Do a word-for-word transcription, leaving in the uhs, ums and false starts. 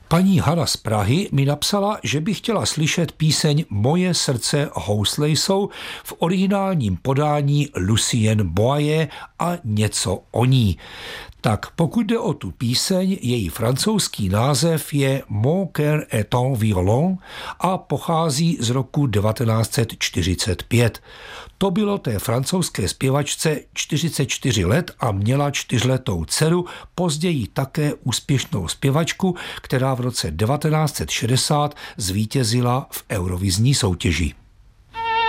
Paní Hana z Prahy mi napsala, že by chtěla slyšet píseň Moje srdce housle jsou v originálním podání Lucienne Boyer a něco o ní. Tak pokud jde o tu píseň, její francouzský název je Mon cœur est un violon a pochází z roku devatenáct set čtyřicet pět. To bylo té francouzské zpěvačce čtyřicet čtyři let a měla čtyřletou dceru, později také úspěšnou zpěvačku, která v roce devatenáct set šedesát zvítězila v eurovizní soutěži.